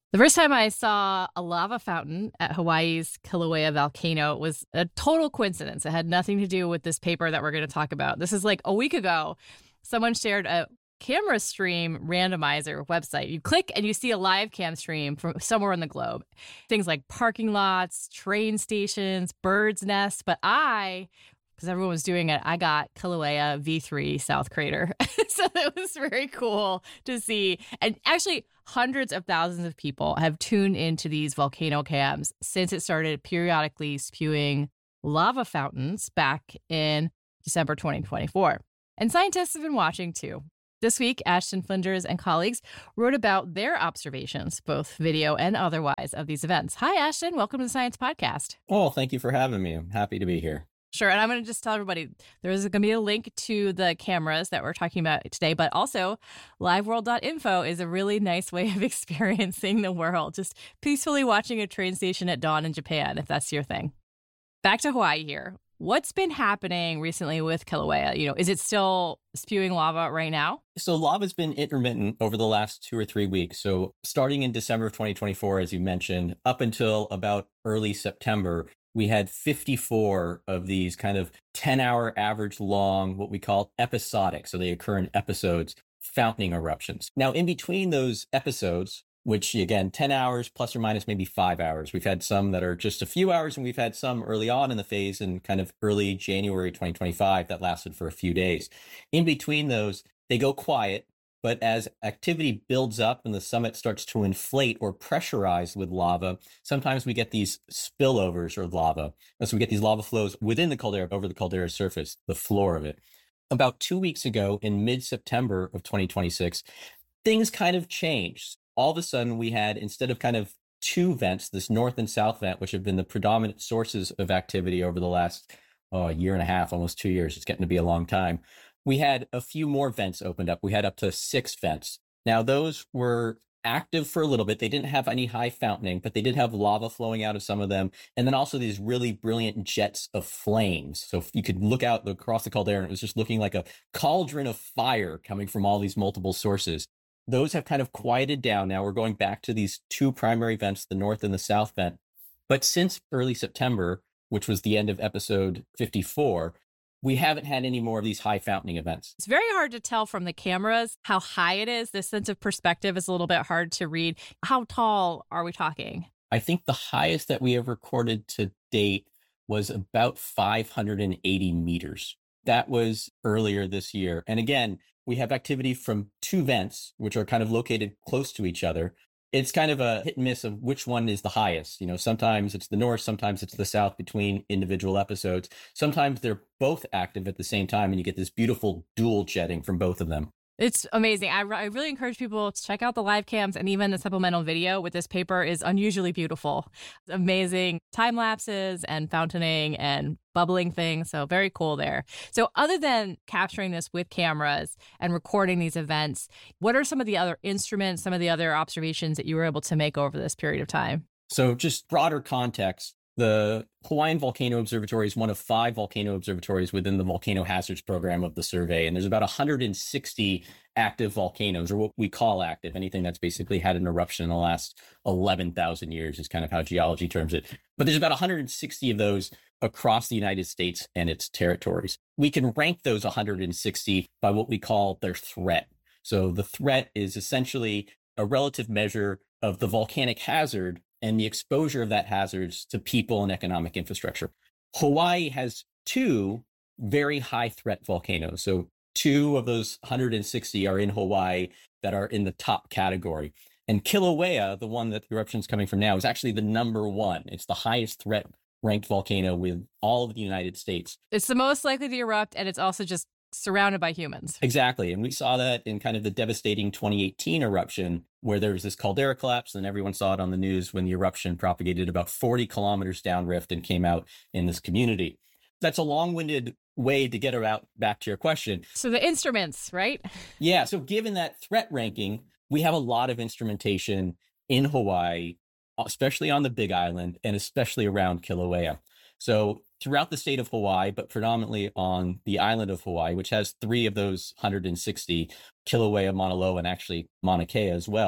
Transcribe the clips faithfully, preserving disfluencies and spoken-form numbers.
The first time I saw a lava fountain at Hawaii's Kilauea volcano was a total coincidence. It had nothing to do with this paper that we're going to talk about. This is like a week ago. Someone shared a camera stream randomizer website. You click and you see a live cam stream from somewhere in the globe. Things like parking lots, train stations, birds' nests. But I, because everyone was doing it, I got Kilauea V three South Crater. So it was very cool to see. And actually, hundreds of thousands of people have tuned into these volcano cams since it started periodically spewing lava fountains back in December twenty twenty-four. And scientists have been watching too. This week, Ashton Flinders and colleagues wrote about their observations, both video and otherwise, of these events. Hi, Ashton. Welcome to the Science Podcast. Oh, thank you for having me. I'm happy to be here. Sure. And I'm going to just tell everybody there's going to be a link to the cameras that we're talking about today, but also live world dot info is a really nice way of experiencing the world, just peacefully watching a train station at dawn in Japan, if that's your thing. Back to Hawaii here. What's been happening recently with Kilauea? You know, is it still spewing lava right now? So lava's been intermittent over the last two or three weeks. So starting in December of twenty twenty-four, as you mentioned, up until about early September, we had fifty-four of these kind of ten-hour average long, what we call episodic, so they occur in episodes, fountaining eruptions. Now, in between those episodes, which again, ten hours plus or minus maybe five hours. We've had some that are just a few hours, and we've had some early on in the phase in kind of early January twenty twenty-five that lasted for a few days. In between those, they go quiet, but as activity builds up and the summit starts to inflate or pressurize with lava, sometimes we get these spillovers or lava. And so we get these lava flows within the caldera, over the caldera surface, the floor of it. About two weeks ago, in mid-September of twenty twenty-six, things kind of changed. All of a sudden, we had, instead of kind of two vents, this north and south vent, which have been the predominant sources of activity over the last oh, year and a half, almost two years, it's getting to be a long time, we had a few more vents opened up. We had up to six vents. Now, those were active for a little bit. They didn't have any high fountaining, but they did have lava flowing out of some of them. And then also these really brilliant jets of flames. So if you could look out across the caldera, and it was just looking like a cauldron of fire coming from all these multiple sources. Those have kind of quieted down now. We're going back to these two primary vents, the north and the south vent. But since early September, which was the end of episode fifty-four, we haven't had any more of these high fountaining events. It's very hard to tell from the cameras how high it is. This sense of perspective is a little bit hard to read. How tall are we talking? I think the highest that we have recorded to date was about five hundred eighty meters. That was earlier this year. And again, we have activity from two vents, which are kind of located close to each other. It's kind of a hit and miss of which one is the highest. You know, sometimes it's the north, sometimes it's the south between individual episodes. Sometimes they're both active at the same time, and you get this beautiful dual jetting from both of them. It's amazing. I, I really encourage people to check out the live cams, and even the supplemental video with this paper is unusually beautiful. Amazing time lapses and fountaining and bubbling things. So very cool there. So other than capturing this with cameras and recording these events, what are some of the other instruments, some of the other observations that you were able to make over this period of time? So just broader context. The Hawaiian Volcano Observatory is one of five volcano observatories within the Volcano Hazards Program of the survey. And there's about one hundred sixty active volcanoes, or what we call active. Anything that's basically had an eruption in the last eleven thousand years is kind of how geology terms it. But there's about one hundred sixty of those across the United States and its territories. We can rank those one hundred sixty by what we call their threat. So the threat is essentially a relative measure of the volcanic hazard and the exposure of that hazards to people and economic infrastructure. Hawaii has two very high threat volcanoes. So two of those one hundred sixty are in Hawaii that are in the top category. And Kilauea, the one that the eruption is coming from now, is actually the number one. It's the highest threat ranked volcano with all of the United States. It's the most likely to erupt, and it's also just surrounded by humans. Exactly. And we saw that in kind of the devastating twenty eighteen eruption, where there was this caldera collapse, and everyone saw it on the news when the eruption propagated about forty kilometers downrift and came out in this community. That's a long-winded way to get about back to your question. So the instruments, right? Yeah. So given that threat ranking, we have a lot of instrumentation in Hawaii, especially on the Big Island and especially around Kilauea. So throughout the state of Hawaii, but predominantly on the island of Hawaii, which has three of those one hundred sixty, Kilauea, Mauna Loa, and actually Mauna Kea as well,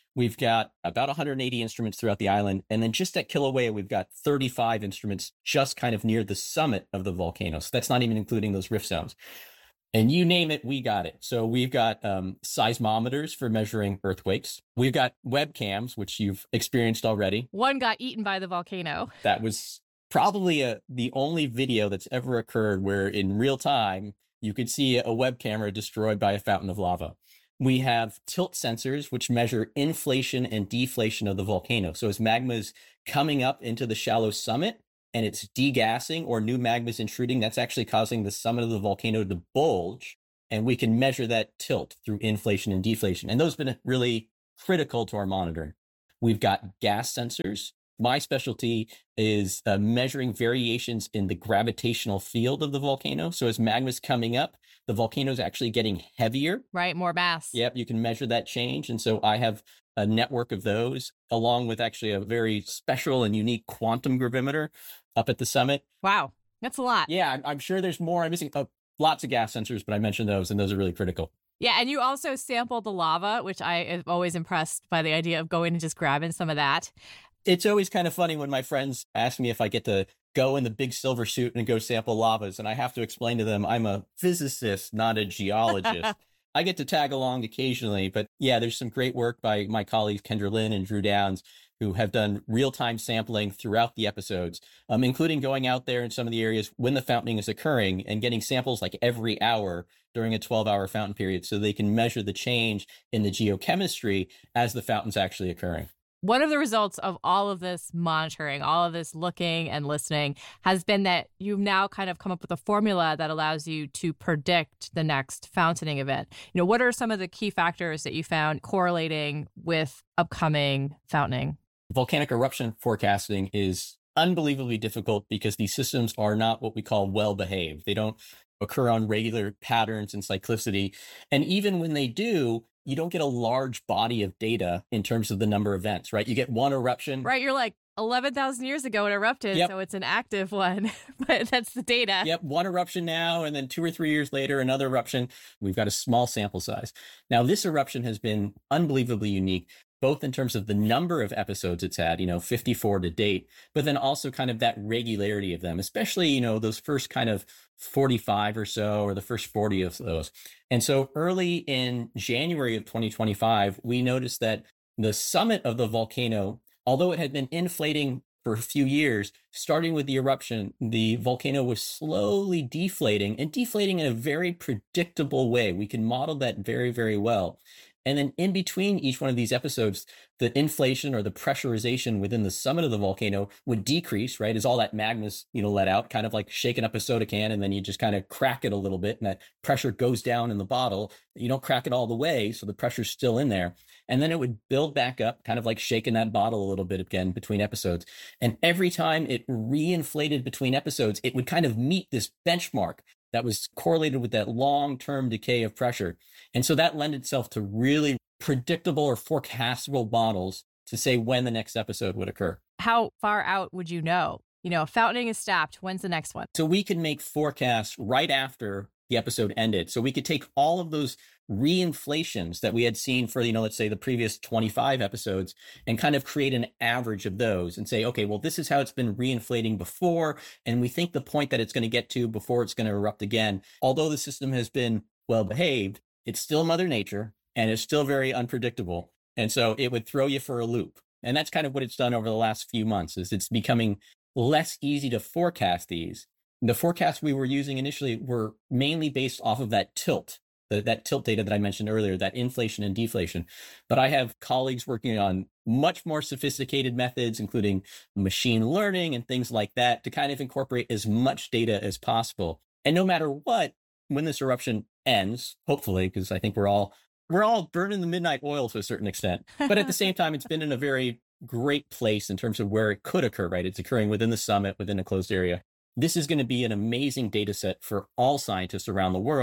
We've got about one hundred eighty instruments throughout the island. And then just at Kilauea, we've got thirty-five instruments just kind of near the summit of the volcano. So that's not even including those rift zones. And you name it, we got it. So we've got um, seismometers for measuring earthquakes. We've got webcams, which you've experienced already. One got eaten by the volcano. That was probably a, the only video that's ever occurred where in real time, you could see a web camera destroyed by a fountain of lava. We have tilt sensors, which measure inflation and deflation of the volcano. So as magma is coming up into the shallow summit, and it's degassing or new magma is intruding, that's actually causing the summit of the volcano to bulge. And we can measure that tilt through inflation and deflation. And those have been really critical to our monitoring. We've got gas sensors. My specialty is uh, measuring variations in the gravitational field of the volcano. So as magma is coming up, the volcano is actually getting heavier. Right, more mass. Yep, you can measure that change. And so I have a network of those, along with actually a very special and unique quantum gravimeter up at the summit. Wow, that's a lot. Yeah, I'm, I'm sure there's more. I'm missing uh, lots of gas sensors, but I mentioned those, and those are really critical. Yeah, and you also sampled the lava, which I am always impressed by the idea of going and just grabbing some of that. It's always kind of funny when my friends ask me if I get to go in the big silver suit and go sample lavas, and I have to explain to them I'm a physicist, not a geologist. I get to tag along occasionally, but yeah, there's some great work by my colleagues Kendra Lynn and Drew Downs, who have done real-time sampling throughout the episodes, um, including going out there in some of the areas when the fountaining is occurring and getting samples like every hour during a twelve-hour fountain period so they can measure the change in the geochemistry as the fountain's actually occurring. One of the results of all of this monitoring, all of this looking and listening has been that you've now kind of come up with a formula that allows you to predict the next fountaining event. You know, what are some of the key factors that you found correlating with upcoming fountaining? Volcanic eruption forecasting is unbelievably difficult because these systems are not what we call well-behaved. They don't occur on regular patterns and cyclicity. And even when they do, you don't get a large body of data in terms of the number of events, right? You get one eruption. Right. You're like eleven thousand years ago it erupted, yep. So it's an active one, but that's the data. Yep. One eruption now, and then two or three years later, another eruption. We've got a small sample size. Now, this eruption has been unbelievably unique, both in terms of the number of episodes it's had, you know, fifty-four to date, but then also kind of that regularity of them, especially, you know, those first kind of forty-five or so, or the first forty of those. And so early in January of twenty twenty-five, we noticed that the summit of the volcano, although it had been inflating for a few years, starting with the eruption, the volcano was slowly deflating and deflating in a very predictable way. We can model that very, very well. And then in between each one of these episodes, the inflation or the pressurization within the summit of the volcano would decrease, right? As all that magma's, you know, let out, kind of like shaking up a soda can, and then you just kind of crack it a little bit, and that pressure goes down in the bottle. You don't crack it all the way, so the pressure's still in there. And then it would build back up, kind of like shaking that bottle a little bit again between episodes. And every time it reinflated between episodes, it would kind of meet this benchmark that was correlated with that long-term decay of pressure. And so that lent itself to really predictable or forecastable models to say when the next episode would occur. How far out would you know? You know, fountaining is stopped. When's the next one? So we can make forecasts right after the episode ended. So we could take all of those reinflations that we had seen for, you know, let's say the previous twenty-five episodes and kind of create an average of those and say, okay, well, this is how it's been reinflating before. And we think the point that it's going to get to before it's going to erupt again, although the system has been well behaved, it's still Mother Nature and it's still very unpredictable. And so it would throw you for a loop. And that's kind of what it's done over the last few months, is it's becoming less easy to forecast these. The forecasts we were using initially were mainly based off of that tilt, the, that tilt data that I mentioned earlier, that inflation and deflation. But I have colleagues working on much more sophisticated methods, including machine learning and things like that, to kind of incorporate as much data as possible. And no matter what, when this eruption ends, hopefully, because I think we're all we're all burning the midnight oil to a certain extent. But at the same time, it's been in a very great place in terms of where it could occur, right? It's occurring within the summit, within a closed area. This is going to be an amazing data set for all scientists around the world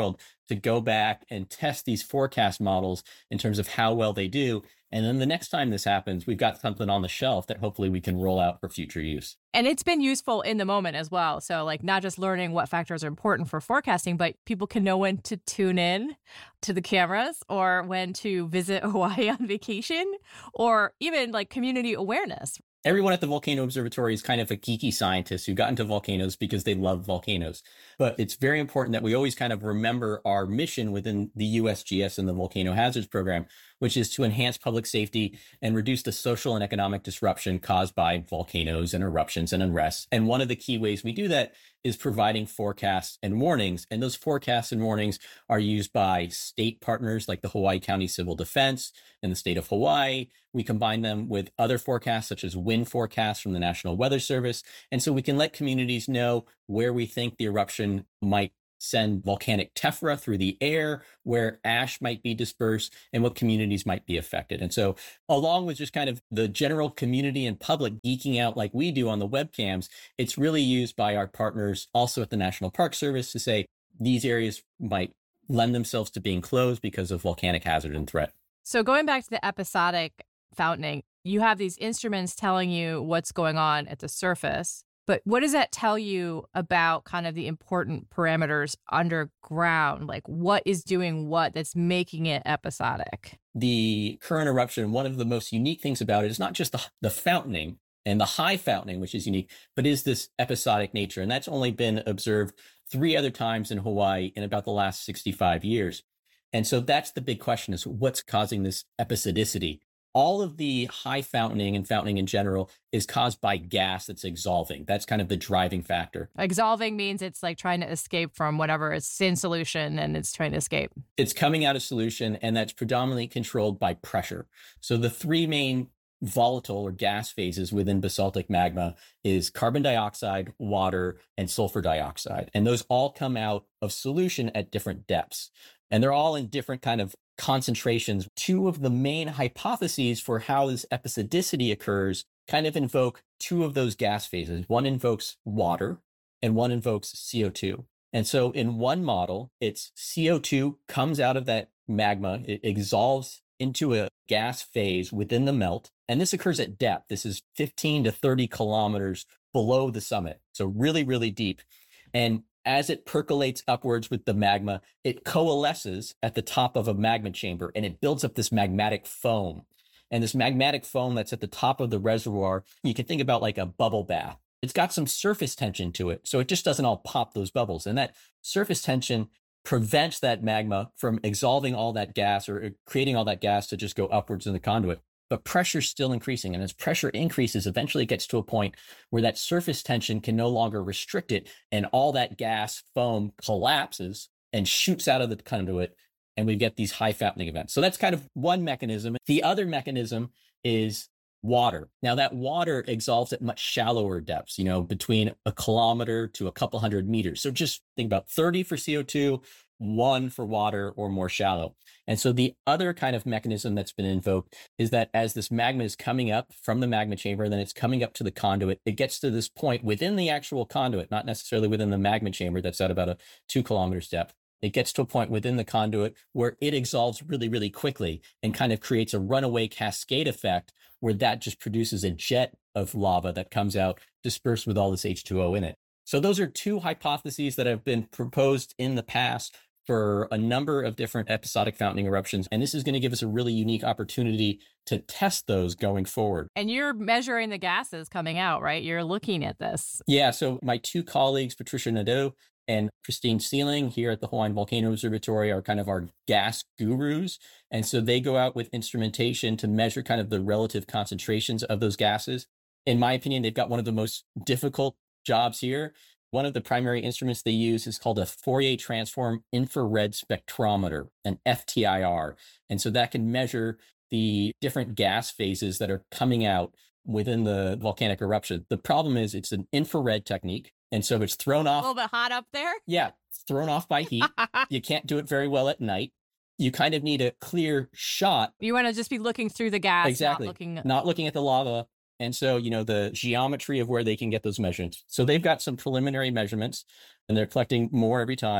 to go back and test these forecast models in terms of how well they do. And then the next time this happens, we've got something on the shelf that hopefully we can roll out for future use. And it's been useful in the moment as well. So like not just learning what factors are important for forecasting, but people can know when to tune in to the cameras or when to visit Hawaii on vacation or even like community awareness. Everyone at the Volcano Observatory is kind of a geeky scientist who got into volcanoes because they love volcanoes. But it's very important that we always kind of remember our mission within the U S G S and the Volcano Hazards Program, which is to enhance public safety and reduce the social and economic disruption caused by volcanoes and eruptions and unrest. And one of the key ways we do that is providing forecasts and warnings. And those forecasts and warnings are used by state partners like the Hawaii County Civil Defense and the state of Hawaii. We combine them with other forecasts, such as wind forecasts from the National Weather Service. And so we can let communities know where we think the eruption might send volcanic tephra through the air, where ash might be dispersed, and what communities might be affected. And so along with just kind of the general community and public geeking out like we do on the webcams, it's really used by our partners also at the National Park Service to say these areas might lend themselves to being closed because of volcanic hazard and threat. So going back to the episodic fountaining, you have these instruments telling you what's going on at the surface. But what does that tell you about kind of the important parameters underground? Like what is doing what that's making it episodic? The current eruption, one of the most unique things about it is not just the, the fountaining and the high fountaining, which is unique, but is this episodic nature. And that's only been observed three other times in Hawaii in about the last sixty-five years. And so that's the big question is what's causing this episodicity? All of the high fountaining and fountaining in general is caused by gas that's exsolving. That's kind of the driving factor. Exsolving means it's like trying to escape from whatever is in solution and it's trying to escape. It's coming out of solution, and that's predominantly controlled by pressure. So the three main volatile or gas phases within basaltic magma is carbon dioxide, water, and sulfur dioxide. And those all come out of solution at different depths. And they're all in different kind of concentrations. Two of the main hypotheses for how this episodicity occurs kind of invoke two of those gas phases. One invokes water and one invokes C O two. And so in one model, it's C O two comes out of that magma, it exsolves into a gas phase within the melt. And this occurs at depth. This is fifteen to thirty kilometers below the summit. So really, really deep. And as it percolates upwards with the magma, it coalesces at the top of a magma chamber and it builds up this magmatic foam. And this magmatic foam that's at the top of the reservoir, you can think about like a bubble bath. It's got some surface tension to it, so it just doesn't all pop those bubbles. And that surface tension prevents that magma from exsolving all that gas or creating all that gas to just go upwards in the conduit. But pressure's still increasing. And as pressure increases, eventually it gets to a point where that surface tension can no longer restrict it. And all that gas foam collapses and shoots out of the conduit. And we get these high fountaining events. So that's kind of one mechanism. The other mechanism is water. Now that water exsolves at much shallower depths, you know, between a kilometer to a couple hundred meters. So just think about thirty for C O two, one for water or more shallow. And so the other kind of mechanism that's been invoked is that as this magma is coming up from the magma chamber, then it's coming up to the conduit, it gets to this point within the actual conduit, not necessarily within the magma chamber that's at about a two kilometers depth. It gets to a point within the conduit where it exsolves really, really quickly and kind of creates a runaway cascade effect where that just produces a jet of lava that comes out dispersed with all this H two O in it. So those are two hypotheses that have been proposed in the past for a number of different episodic fountaining eruptions. And this is going to give us a really unique opportunity to test those going forward. And you're measuring the gases coming out, right? You're looking at this. Yeah. So my two colleagues, Patricia Nadeau and Christine Sealing here at the Hawaiian Volcano Observatory, are kind of our gas gurus. And so they go out with instrumentation to measure kind of the relative concentrations of those gases. In my opinion, they've got one of the most difficult jobs here. One of the primary instruments they use is called a Fourier transform infrared spectrometer, an F T I R. And so that can measure the different gas phases that are coming out within the volcanic eruption. The problem is it's an infrared technique. And so it's thrown off. A little bit hot up there? Yeah, it's thrown off by heat. You can't do it very well at night. You kind of need a clear shot. You want to just be looking through the gas, exactly. not looking... not looking at the lava. And so, you know, the geometry of where they can get those measurements. So they've got some preliminary measurements and they're collecting more every time.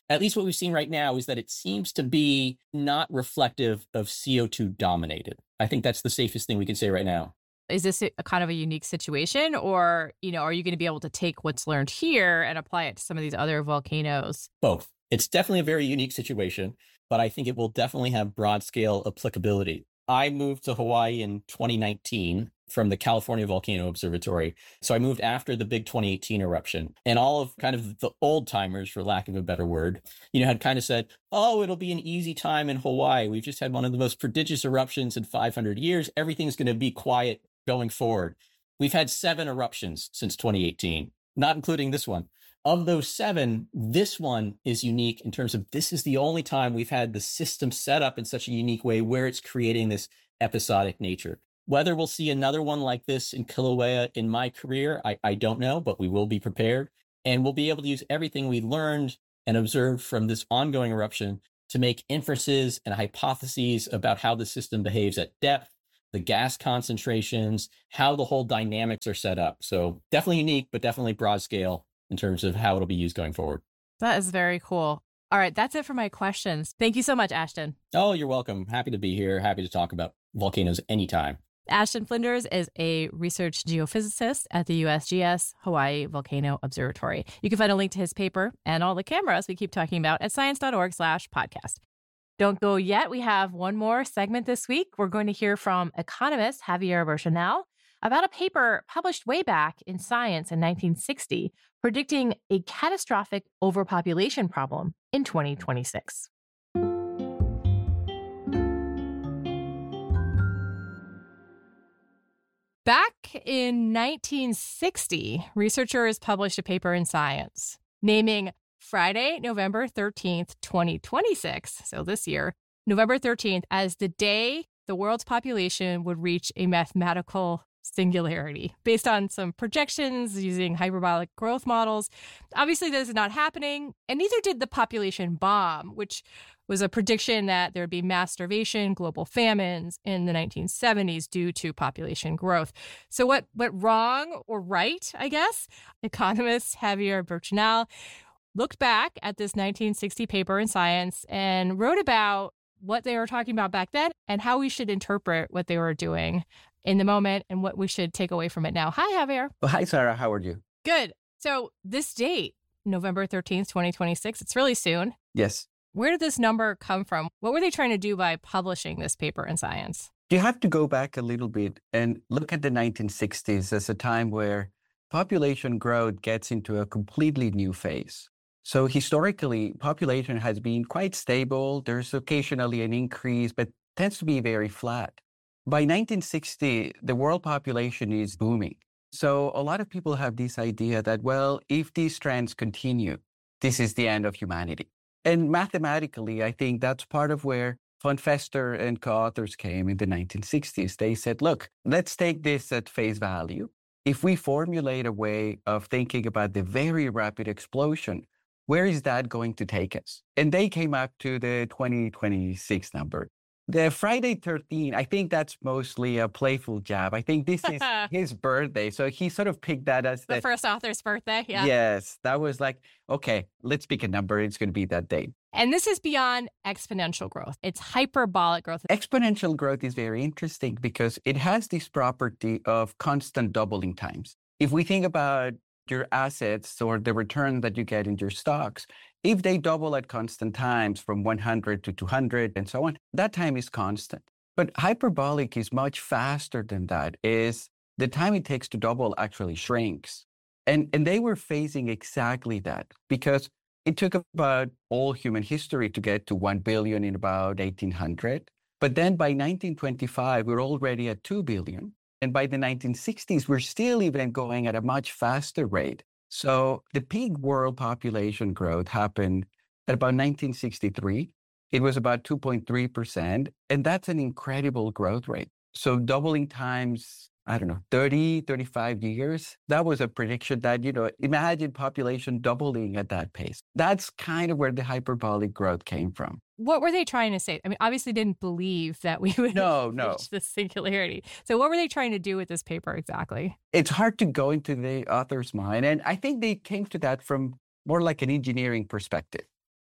at least what we've seen right now is that it seems to be not reflective of C O two dominated. I think that's the safest thing we can say right now. Is this a kind of a unique situation, or, you know, are you going to be able to take what's learned here and apply it to some of these other volcanoes? Both. It's definitely a very unique situation, but I think it will definitely have broad scale applicability. I moved to Hawaii in twenty nineteen from the California Volcano Observatory. So I moved after the big twenty eighteen eruption, and all of kind of the old timers, for lack of a better word, you know, had kind of said, oh, it'll be an easy time in Hawaii. We've just had one of the most prodigious eruptions in five hundred years. Everything's going to be quiet going forward. We've had seven eruptions since twenty eighteen, not including this one. Of those seven, this one is unique in terms of this is the only time we've had the system set up in such a unique way where it's creating this episodic nature. Whether we'll see another one like this in Kilauea in my career, I, I don't know, but we will be prepared. And we'll be able to use everything we learned and observed from this ongoing eruption to make inferences and hypotheses about how the system behaves at depth, the gas concentrations, how the whole dynamics are set up. So definitely unique, but definitely broad scale in terms of how it'll be used going forward. That is very cool. All right, that's it for my questions. Thank you so much, Ashton. Oh, you're welcome. Happy to be here. Happy to talk about volcanoes anytime. Ashton Flinders is a research geophysicist at the U S G S Hawaii Volcano Observatory. You can find a link to his paper and all the cameras we keep talking about at science.org slash podcast. Don't go yet. We have one more segment this week. We're going to hear from economist Javier Berchanal about a paper published way back in Science in nineteen sixty, predicting a catastrophic overpopulation problem in twenty twenty-six. Back in nineteen sixty, researchers published a paper in Science naming Friday, November thirteenth, twenty twenty-six, so this year, November thirteenth, as the day the world's population would reach a mathematical singularity based on some projections using hyperbolic growth models. Obviously, this is not happening, and neither did the population bomb, which was a prediction that there would be mass starvation, global famines in the nineteen seventies due to population growth. So what went wrong or right, I guess? Economist Javier Berchanal looked back at this nineteen sixty paper in Science and wrote about what they were talking about back then and how we should interpret what they were doing in the moment and what we should take away from it now. Hi, Javier. Well, hi, Sarah. How are you? Good. So this date, November thirteenth, twenty twenty-six, it's really soon. Yes. Where did this number come from? What were they trying to do by publishing this paper in Science? You have to go back a little bit and look at the nineteen sixties as a time where population growth gets into a completely new phase. So historically, population has been quite stable. There's occasionally an increase, but tends to be very flat. By nineteen sixty, the world population is booming. So a lot of people have this idea that, well, if these trends continue, this is the end of humanity. And mathematically, I think that's part of where von Fester and co-authors came in the nineteen sixties. They said, look, let's take this at face value. If we formulate a way of thinking about the very rapid explosion, where is that going to take us? And they came up to the twenty twenty-six number. The Friday thirteenth, I think that's mostly a playful jab. I think this is his birthday. So he sort of picked that as the, the first author's birthday. Yeah. Yes. That was like, okay, let's pick a number. It's going to be that date. And this is beyond exponential growth. It's hyperbolic growth. Exponential growth is very interesting because it has this property of constant doubling times. If we think about your assets or the return that you get in your stocks, if they double at constant times from one hundred to two hundred and so on, that time is constant. But hyperbolic is much faster than that. Is the time it takes to double actually shrinks. And, and they were facing exactly that because it took about all human history to get to one billion in about eighteen hundred. But then by nineteen twenty-five, we're already at two billion. And by the nineteen sixties, we're still even going at a much faster rate. So the peak world population growth happened at about nineteen sixty-three. It was about two point three percent. And that's an incredible growth rate. So doubling times, I don't know, thirty, thirty-five years. That was a prediction that, you know, imagine population doubling at that pace. That's kind of where the hyperbolic growth came from. What were they trying to say? I mean, obviously didn't believe that we would no, reach no. the singularity. So what were they trying to do with this paper exactly? It's hard to go into the author's mind. And I think they came to that from more like an engineering perspective.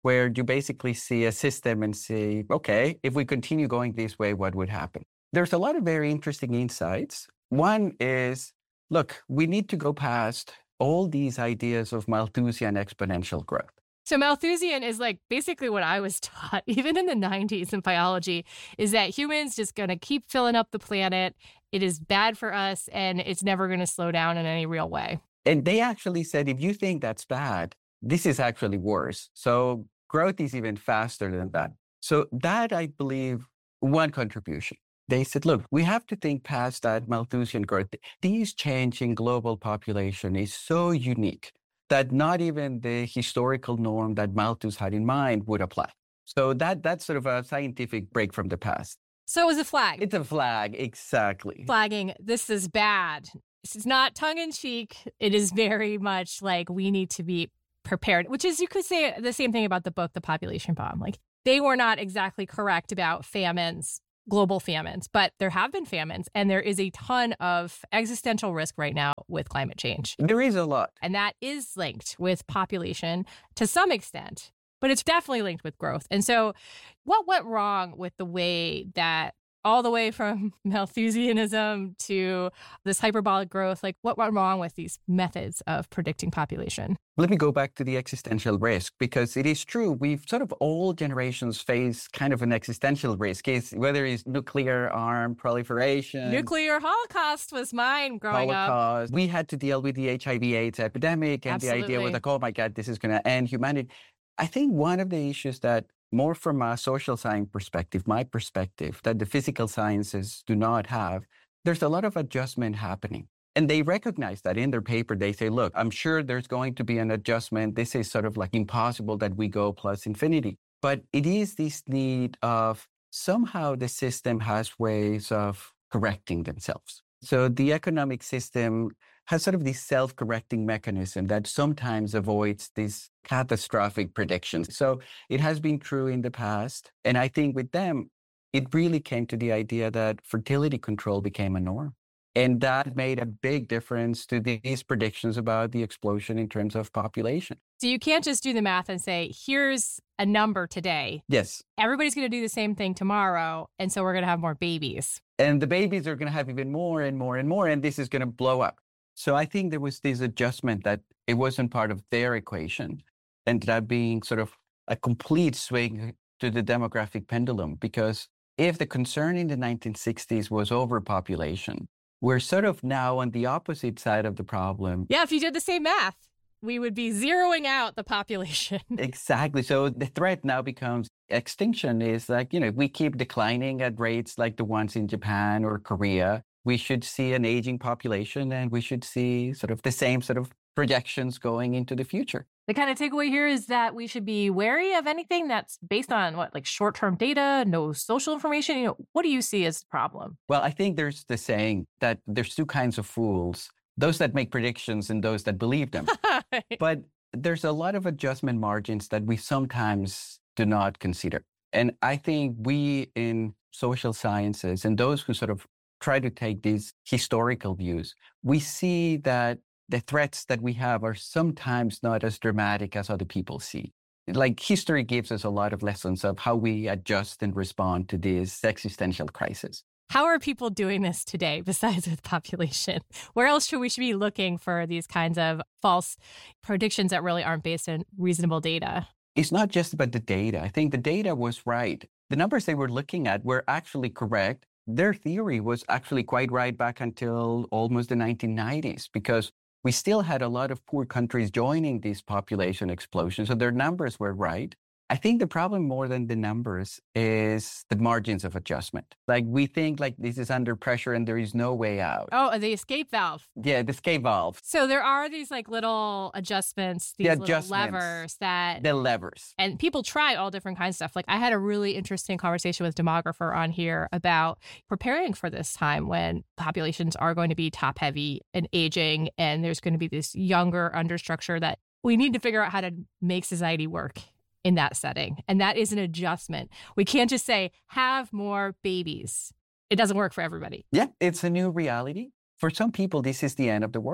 where you basically see a system and say, okay, if we continue going this way, what would happen? There's a lot of very interesting insights. One is, look, we need to go past all these ideas of Malthusian exponential growth. So Malthusian is like basically what I was taught, even in the nineties in biology, is that humans just going to keep filling up the planet. It is bad for us, and it's never going to slow down in any real way. And they actually said, if you think that's bad, this is actually worse. So growth is even faster than that. So that, I believe, one contribution. They said, look, we have to think past that Malthusian growth. This change in global population is so unique that not even the historical norm that Malthus had in mind would apply. So that that's sort of a scientific break from the past. So it was a flag. It's a flag, exactly. Flagging, this is bad. This is not tongue-in-cheek. It is very much like we need to be prepared, which is, you could say the same thing about the book, The Population Bomb. Like, they were not exactly correct about famines, global famines, but there have been famines, and there is a ton of existential risk right now with climate change. There is a lot. And that is linked with population to some extent, but it's definitely linked with growth. And so what went wrong with the way that all the way from Malthusianism to this hyperbolic growth, like what went wrong with these methods of predicting population? Let me go back to the existential risk, because it is true. We've sort of all generations face kind of an existential risk, is whether it's nuclear arm proliferation. Nuclear holocaust was mine growing Holocaust. up. We had to deal with the H I V AIDS epidemic, and Absolutely. the idea was like, oh my God, this is going to end humanity. I think one of the issues that, more from a social science perspective, my perspective, that the physical sciences do not have, there's a lot of adjustment happening. And they recognize that in their paper. They say, look, I'm sure there's going to be an adjustment. This is sort of like impossible that we go plus infinity. But it is this need of somehow the system has ways of correcting themselves. So the economic system has sort of this self-correcting mechanism that sometimes avoids these catastrophic predictions. So it has been true in the past. And I think with them, it really came to the idea that fertility control became a norm. And that made a big difference to these predictions about the explosion in terms of population. So you can't just do the math and say, here's a number today. Yes. Everybody's going to do the same thing tomorrow. And so we're going to have more babies. And the babies are going to have even more and more and more, and this is going to blow up. So I think there was this adjustment that it wasn't part of their equation, ended up being sort of a complete swing to the demographic pendulum. Because if the concern in the nineteen sixties was overpopulation, we're sort of now on the opposite side of the problem. Yeah, if you did the same math, we would be zeroing out the population. Exactly. So the threat now becomes extinction is like, you know, if we keep declining at rates like the ones in Japan or Korea, we should see an aging population, and we should see sort of the same sort of projections going into the future. The kind of takeaway here is that we should be wary of anything that's based on what, like short-term data, no social information. You know, what do you see as the problem? Well, I think there's the saying that there's two kinds of fools, those that make predictions and those that believe them. But there's a lot of adjustment margins that we sometimes do not consider. And I think we in social sciences and those who sort of try to take these historical views, we see that the threats that we have are sometimes not as dramatic as other people see. Like history gives us a lot of lessons of how we adjust and respond to this existential crisis. How are people doing this today besides with population? Where else should we should be looking for these kinds of false predictions that really aren't based on reasonable data? It's not just about the data. I think the data was right. The numbers they were looking at were actually correct. Their theory was actually quite right back until almost the nineteen nineties, because we still had a lot of poor countries joining this population explosion. So their numbers were right. I think the problem more than the numbers is the margins of adjustment. Like we think like this is under pressure and there is no way out. Oh, the escape valve. Yeah, the escape valve. So there are these like little adjustments, these The little adjustments. levers that... The levers. And people try all different kinds of stuff. Like I had a really interesting conversation with Demographer on here about preparing for this time when populations are going to be top heavy and aging, and there's going to be this younger understructure that we need to figure out how to make society work in that setting. And that is an adjustment. We can't just say, have more babies. It doesn't work for everybody. Yeah, it's a new reality. For some people, this is the end of the world.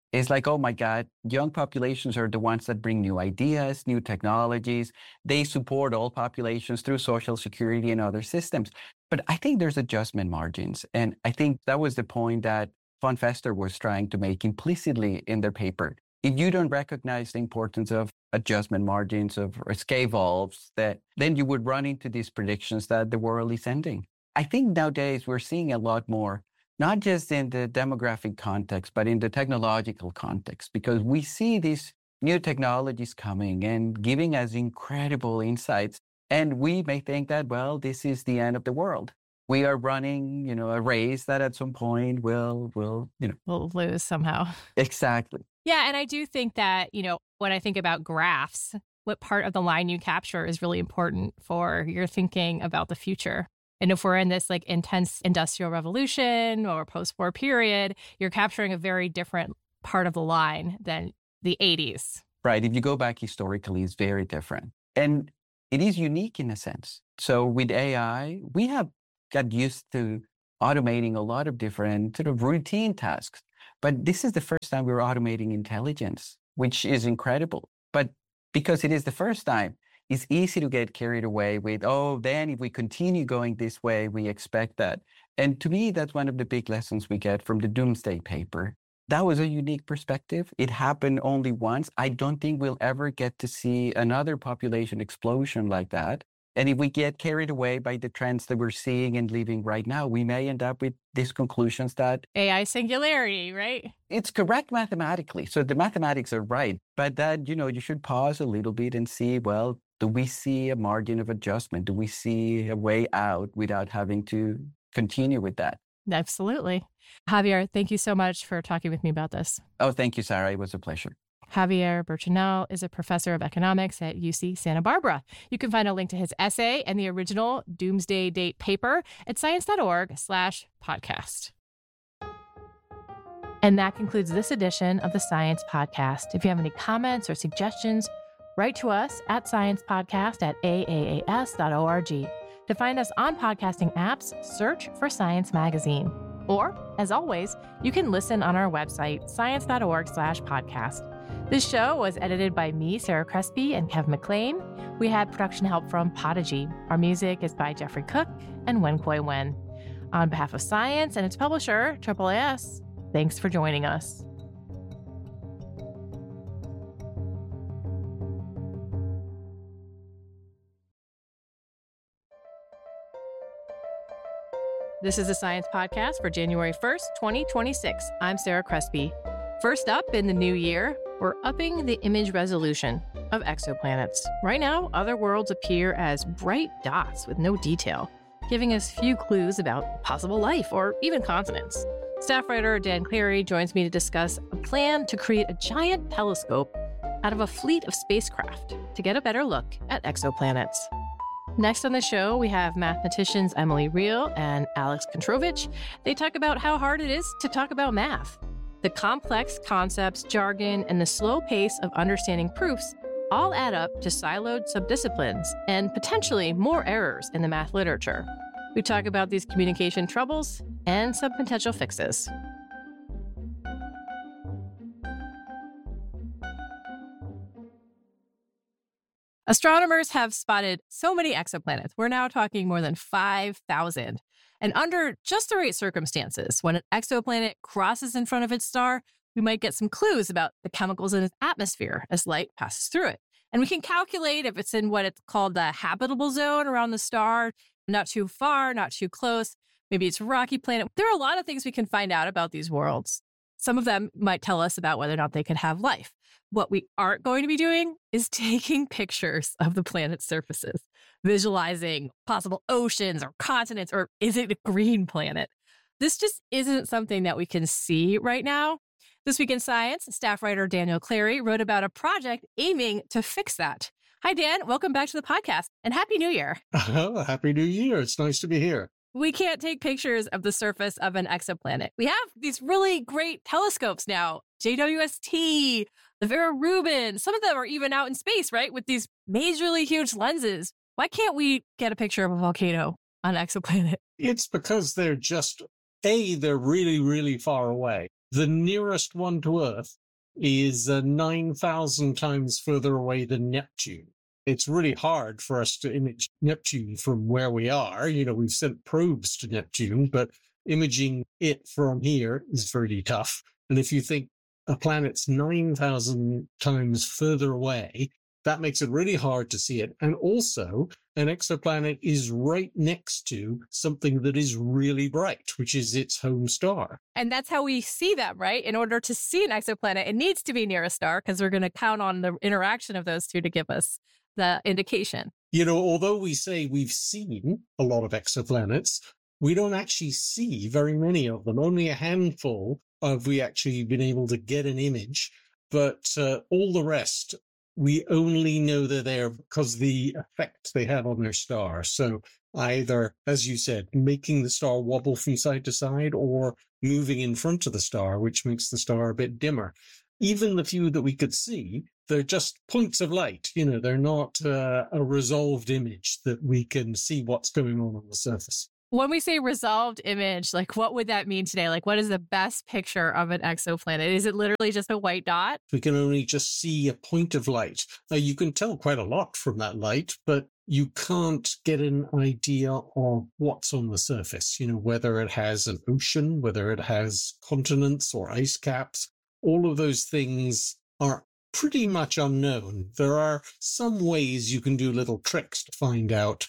It's like, oh my God, young populations are the ones that bring new ideas, new technologies. They support all populations through Social Security and other systems. But I think there's adjustment margins. And I think that was the point that Von Fester was trying to make implicitly in their paper. If you don't recognize the importance of adjustment margins, of escape valves, that then you would run into these predictions that the world is ending. I think nowadays we're seeing a lot more, not just in the demographic context, but in the technological context, because we see these new technologies coming and giving us incredible insights. And we may think that, well, this is the end of the world. We are running, you know, a race that at some point will, will, you know, We'll lose somehow. Exactly. Yeah. And I do think that, you know, when I think about graphs, what part of the line you capture is really important for your thinking about the future. And if we're in this like intense industrial revolution or post-war period, you're capturing a very different part of the line than the eighties. Right. If you go back historically, it's very different. And it is unique in a sense. So with A I, we have got used to automating a lot of different sort of routine tasks. But this is the first time we're automating intelligence, which is incredible. But because it is the first time, it's easy to get carried away with, oh, then if we continue going this way, we expect that. And to me, that's one of the big lessons we get from the Doomsday paper. That was a unique perspective. It happened only once. I don't think we'll ever get to see another population explosion like that. And if we get carried away by the trends that we're seeing and living right now, we may end up with these conclusions that A I singularity, right? It's correct mathematically. So the mathematics are right. But that, you know, you should pause a little bit and see, well, do we see a margin of adjustment? Do we see a way out without having to continue with that? Absolutely. Javier, thank you so much for talking with me about this. Oh, thank you, Sarah. It was a pleasure. Javier Berchinel is a professor of economics at U C Santa Barbara. You can find a link to his essay and the original Doomsday Date paper at science.org slash podcast. And that concludes this edition of the Science Podcast. If you have any comments or suggestions, write to us at sciencepodcast at a a a s dot org. To find us on podcasting apps, search for Science Magazine. Or, as always, you can listen on our website, science.org slash podcast. This show was edited by me, Sarah Crespi, and Kev McLean. We had production help from Podigy. Our music is by Jeffrey Cook and Wen Kuei Wen. On behalf of Science and its publisher, Triple A S, thanks for joining us. This is the Science Podcast for January first, twenty twenty-six. I'm Sarah Crespi. First up in the new year, we're upping the image resolution of exoplanets. Right now, other worlds appear as bright dots with no detail, giving us few clues about possible life or even continents. Staff writer Dan Clary joins me to discuss a plan to create a giant telescope out of a fleet of spacecraft to get a better look at exoplanets. Next on the show, we have mathematicians Emily Reel and Alex Kontrovich. They talk about how hard it is to talk about math. The complex concepts, jargon, and the slow pace of understanding proofs all add up to siloed subdisciplines and potentially more errors in the math literature. We talk about these communication troubles and some potential fixes. Astronomers have spotted so many exoplanets. We're now talking more than five thousand. And under just the right circumstances, when an exoplanet crosses in front of its star, we might get some clues about the chemicals in its atmosphere as light passes through it. And we can calculate if it's in what it's called the habitable zone around the star, not too far, not too close. Maybe it's a rocky planet. There are a lot of things we can find out about these worlds. Some of them might tell us about whether or not they could have life. What we aren't going to be doing is taking pictures of the planet's surfaces, visualizing possible oceans or continents, or is it a green planet? This just isn't something that we can see right now. This Week in Science, staff writer Daniel Clary wrote about a project aiming to fix that. Hi, Dan. Welcome back to the podcast, and Happy New Year. Oh, Happy New Year. It's nice to be here. We can't take pictures of the surface of an exoplanet. We have these really great telescopes now, J W S T, the Vera Rubin. Some of them are even out in space, right, with these majorly huge lenses. Why can't we get a picture of a volcano on an exoplanet? It's because they're just, A, they're really, really far away. The nearest one to Earth is uh, nine thousand times further away than Neptune. It's really hard for us to image Neptune from where we are. You know, we've sent probes to Neptune, but imaging it from here is very tough. And if you think a planet's nine thousand times further away, that makes it really hard to see it. And also, an exoplanet is right next to something that is really bright, which is its home star. And that's how we see them, right? In order to see an exoplanet, it needs to be near a star because we're going to count on the interaction of those two to give us the indication. You know, although we say we've seen a lot of exoplanets, we don't actually see very many of them. Only a handful have we actually been able to get an image. But uh, all the rest, we only know they're there because of the effect they have on their star. So either, as you said, making the star wobble from side to side or moving in front of the star, which makes the star a bit dimmer. Even the few that we could see, they're just points of light. You know, they're not uh, a resolved image that we can see what's going on on the surface. When we say resolved image, like what would that mean today? Like what is the best picture of an exoplanet? Is it literally just a white dot? We can only just see a point of light. Now, you can tell quite a lot from that light, but you can't get an idea of what's on the surface, you know, whether it has an ocean, whether it has continents or ice caps. All of those things are pretty much unknown. There are some ways you can do little tricks to find out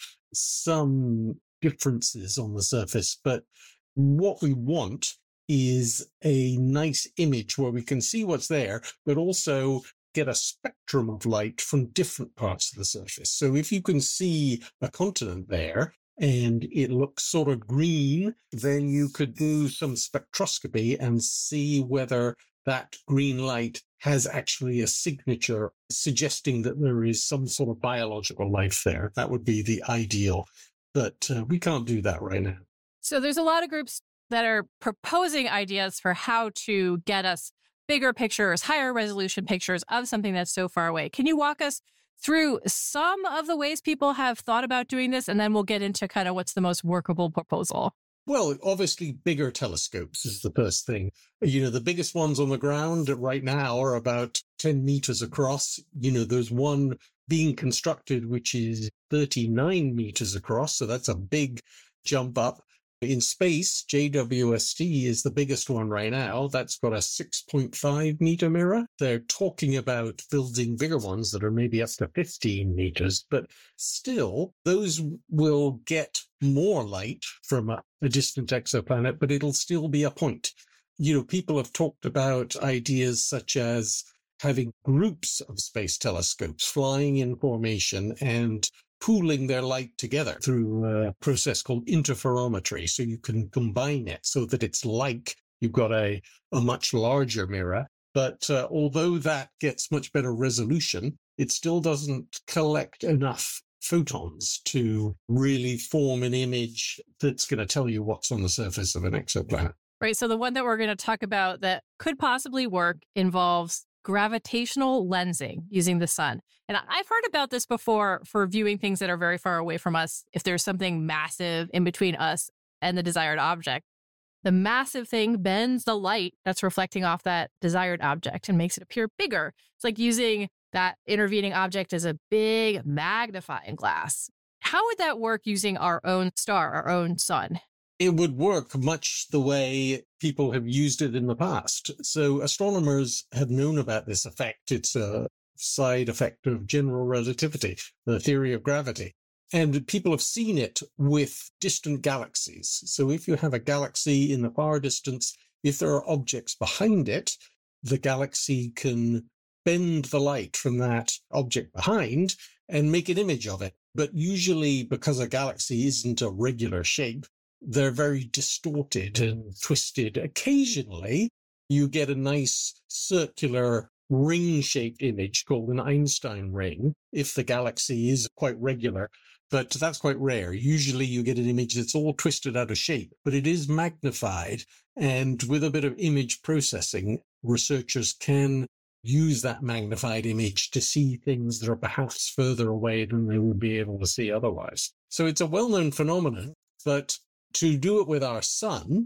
some differences on the surface, but what we want is a nice image where we can see what's there, but also get a spectrum of light from different parts of the surface. So if you can see a continent there and it looks sort of green, then you could do some spectroscopy and see whether that green light has actually a signature suggesting that there is some sort of biological life there. That would be the ideal. But uh, we can't do that right now. So there's a lot of groups that are proposing ideas for how to get us bigger pictures, higher resolution pictures of something that's so far away. Can you walk us through some of the ways people have thought about doing this? And then we'll get into kind of what's the most workable proposal. Well, obviously, bigger telescopes is the first thing. You know, the biggest ones on the ground right now are about ten meters across. You know, there's one being constructed, which is thirty-nine meters across. So that's a big jump up. In space, J W S T is the biggest one right now. That's got a six point five meter mirror. They're talking about building bigger ones that are maybe up to fifteen meters, but still, those will get more light from a, a distant exoplanet, but it'll still be a point. You know, people have talked about ideas such as having groups of space telescopes flying in formation and pooling their light together through a process called interferometry. So you can combine it so that it's like you've got a, a much larger mirror. But uh, although that gets much better resolution, it still doesn't collect enough photons to really form an image that's going to tell you what's on the surface of an exoplanet. Right. So the one that we're going to talk about that could possibly work involves gravitational lensing using the sun. And I've heard about this before for viewing things that are very far away from us. If there's something massive in between us and the desired object, the massive thing bends the light that's reflecting off that desired object and makes it appear bigger. It's like using that intervening object as a big magnifying glass. How would that work using our own star, our own sun? It would work much the way people have used it in the past. So astronomers have known about this effect. It's a side effect of general relativity, the theory of gravity. And people have seen it with distant galaxies. So if you have a galaxy in the far distance, if there are objects behind it, the galaxy can bend the light from that object behind and make an image of it. But usually, because a galaxy isn't a regular shape, they're very distorted and twisted. Occasionally, you get a nice circular ring-shaped image called an Einstein ring, if the galaxy is quite regular, but that's quite rare. Usually you get an image that's all twisted out of shape, but it is magnified, and with a bit of image processing, researchers can use that magnified image to see things that are perhaps further away than they would be able to see otherwise. So it's a well-known phenomenon, but to do it with our sun,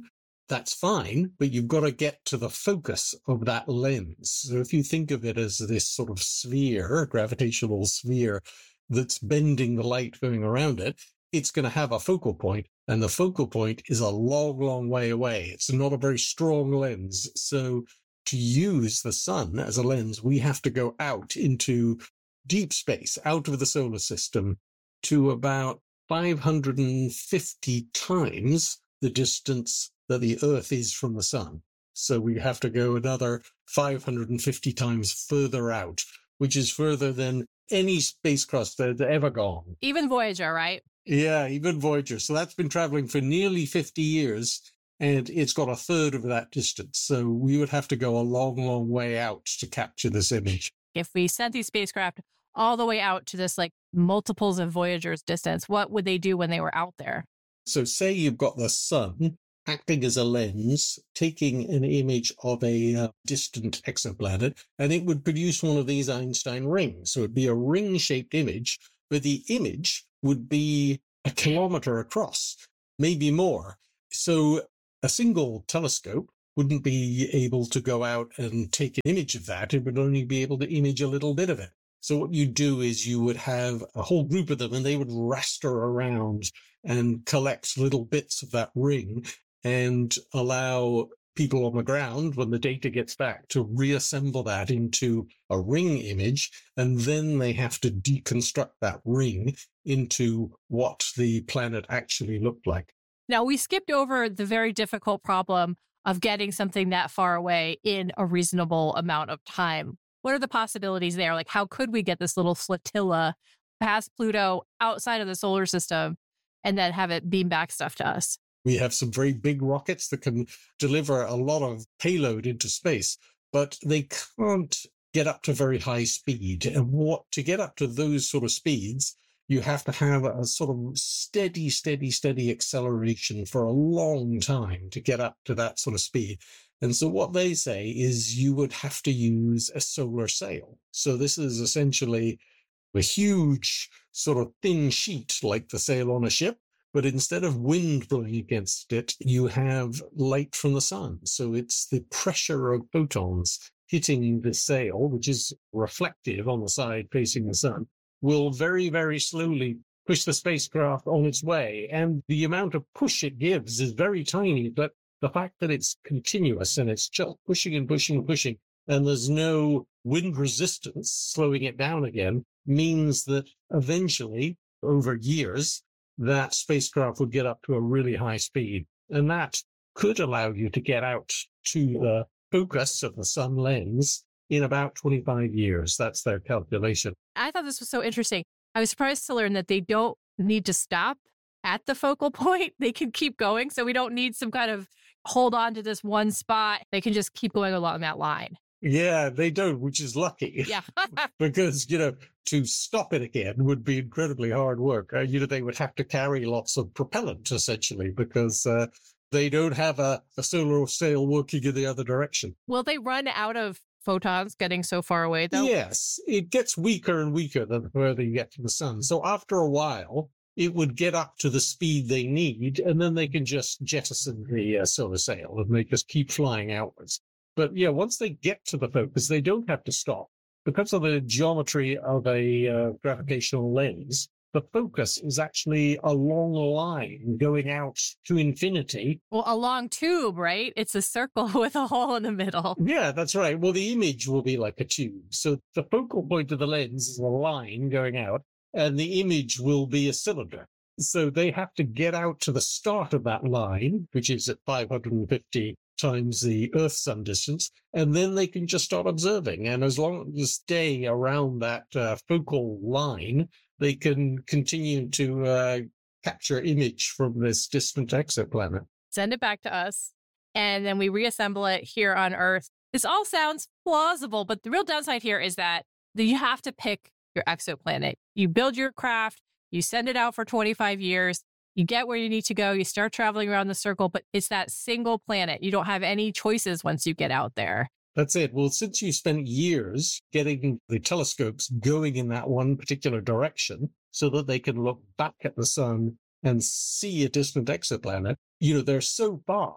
that's fine, but you've got to get to the focus of that lens. So if you think of it as this sort of sphere, gravitational sphere, that's bending the light going around it, it's going to have a focal point, and the focal point is a long, long way away. It's not a very strong lens. So to use the sun as a lens, we have to go out into deep space, out of the solar system, to about five hundred fifty times the distance that the Earth is from the sun. So we have to go another five hundred fifty times further out, which is further than any spacecraft that's ever gone. Even Voyager, right? Yeah, even Voyager. So that's been traveling for nearly fifty years, and it's got a third of that distance. So we would have to go a long, long way out to capture this image. If we sent these spacecraft all the way out to this like multiples of Voyager's distance, what would they do when they were out there? So say you've got the sun acting as a lens, taking an image of a uh, distant exoplanet, and it would produce one of these Einstein rings. So it'd be a ring-shaped image, but the image would be a kilometer across, maybe more. So a single telescope wouldn't be able to go out and take an image of that. It would only be able to image a little bit of it. So what you do is you would have a whole group of them, and they would raster around and collect little bits of that ring and allow people on the ground, when the data gets back, to reassemble that into a ring image. And then they have to deconstruct that ring into what the planet actually looked like. Now, we skipped over the very difficult problem of getting something that far away in a reasonable amount of time. What are the possibilities there? Like, how could we get this little flotilla past Pluto, outside of the solar system, and then have it beam back stuff to us? We have some very big rockets that can deliver a lot of payload into space, but they can't get up to very high speed. And what to get up to those sort of speeds, you have to have a sort of steady, steady, steady acceleration for a long time to get up to that sort of speed. And so what they say is you would have to use a solar sail. So this is essentially a huge sort of thin sheet like the sail on a ship, but instead of wind blowing against it, you have light from the sun. So it's the pressure of photons hitting the sail, which is reflective on the side facing the sun, will very, very slowly push the spacecraft on its way. And the amount of push it gives is very tiny, but the fact that it's continuous and it's just pushing and pushing and pushing, and there's no wind resistance slowing it down again, means that eventually, over years, that spacecraft would get up to a really high speed. And that could allow you to get out to the focus of the sun lens in about twenty-five years. That's their calculation. I thought this was so interesting. I was surprised to learn that they don't need to stop at the focal point. They can keep going. So we don't need some kind of hold on to this one spot. They can just keep going along that line. Yeah, they don't, which is lucky. Yeah. Because, you know, to stop it again would be incredibly hard work. Uh, you know, they would have to carry lots of propellant, essentially, because uh, they don't have a, a solar sail working in the other direction. Will they run out of photons getting so far away, though? Yes, it gets weaker and weaker the further you get from the sun. So after a while, it would get up to the speed they need, and then they can just jettison the uh, solar sail and they just keep flying outwards. But yeah, once they get to the focus, they don't have to stop. Because of the geometry of a uh, gravitational lens, the focus is actually a long line going out to infinity. Well, a long tube, right? It's a circle with a hole in the middle. Yeah, that's right. Well, the image will be like a tube. So the focal point of the lens is a line going out, and the image will be a cylinder. So they have to get out to the start of that line, which is at five hundred fifty times the Earth-Sun distance, and then they can just start observing. And as long as they stay around that uh, focal line, they can continue to uh, capture image from this distant exoplanet. Send it back to us, and then we reassemble it here on Earth. This all sounds plausible, but the real downside here is that you have to pick your exoplanet. You build your craft, you send it out for twenty-five years, you get where you need to go, you start traveling around the circle, but it's that single planet. You don't have any choices once you get out there. That's it. Well, since you spent years getting the telescopes going in that one particular direction so that they can look back at the sun and see a distant exoplanet, you know, they're so far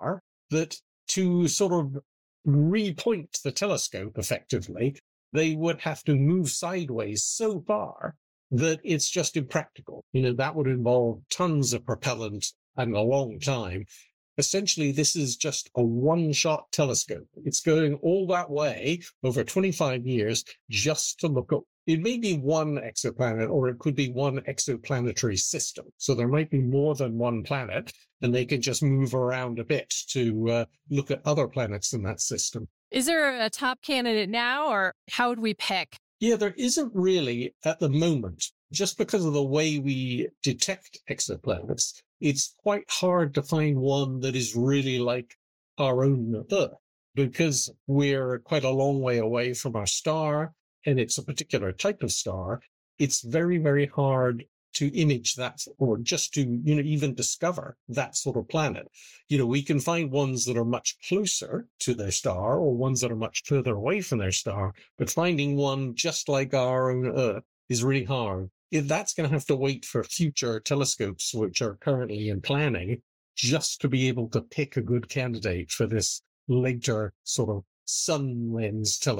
that to sort of repoint the telescope effectively, they would have to move sideways so far that it's just impractical. You know, that would involve tons of propellant and a long time. Essentially, this is just a one-shot telescope. It's going all that way over twenty-five years just to look up. It may be one exoplanet, or it could be one exoplanetary system. So there might be more than one planet, and they can just move around a bit to uh, look at other planets in that system. Is there a top candidate now, or how would we pick? Yeah, there isn't really at the moment. Just because of the way we detect exoplanets, it's quite hard to find one that is really like our own Earth, because we're quite a long way away from our star, and it's a particular type of star. It's very, very hard to image that, or just to, you know, even discover that sort of planet. You know, we can find ones that are much closer to their star, or ones that are much further away from their star, but finding one just like our own Earth is really hard. That's going to have to wait for future telescopes, which are currently in planning, just to be able to pick a good candidate for this later sort of sun lens telescope.